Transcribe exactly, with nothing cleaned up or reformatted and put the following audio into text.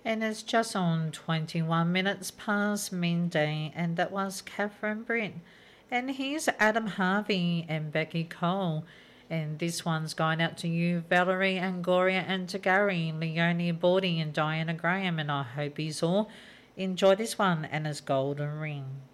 And it's just on twenty-one minutes past midday, and that was Catherine Britt. And here's Adam Harvey and Becky Cole. And this one's going out to you, Valerie and Gloria and Tagari, Leonie Bordy and Diana Graham. And I hope you all enjoy this one and his golden ring.